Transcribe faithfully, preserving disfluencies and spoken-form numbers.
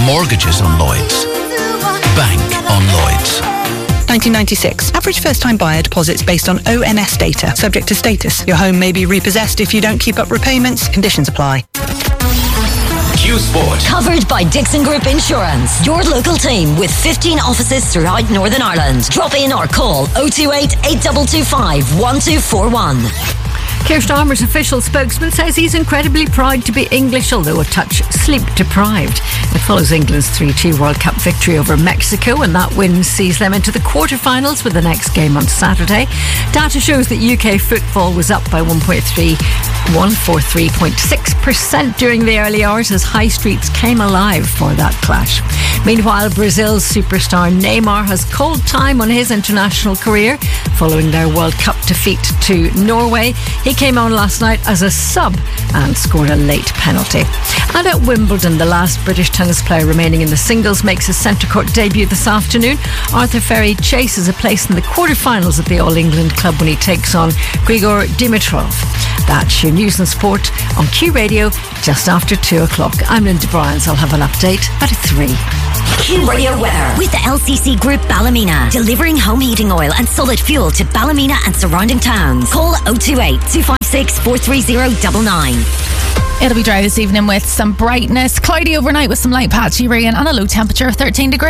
Mortgages on Lloyds. Bank on Lloyds. nineteen ninety-six. Average first-time buyer deposits based on O N S data. Subject to status. Your home may be repossessed if you don't keep up repayments. Conditions apply. Q Sport. Covered by Dixon Group Insurance. Your local team with fifteen offices throughout Northern Ireland. Drop in or call oh two eight, eight two two five, one two four one. Keir Starmer's official spokesman says he's incredibly proud to be English, although a touch sleep-deprived. It follows England's three two World Cup victory over Mexico, and that win sees them into the quarterfinals with the next game on Saturday. Data shows that U K football was up by one point three, one forty-three point six percent during the early hours as high streets came alive for that clash. Meanwhile, Brazil's superstar Neymar has called time on his international career following their World Cup defeat to Norway. He came on last night as a sub and scored a late penalty. And at Wimbledon, the last British tennis player remaining in the singles makes his centre court debut this afternoon. Arthur Ferry chases a place in the quarterfinals at the All England Club when he takes on Grigor Dimitrov. That's your news and sport on Q Radio just after two o'clock. I'm Linda Bryans. I'll have an update at three. Q Radio weather with the L C C Group Ballymena, delivering home heating oil and solid fuel to Ballymena and surrounding towns. Call oh two eight, two five six, four three oh nine nine. It'll be dry this evening with some brightness, cloudy overnight with some light patchy rain and a low temperature of thirteen degrees.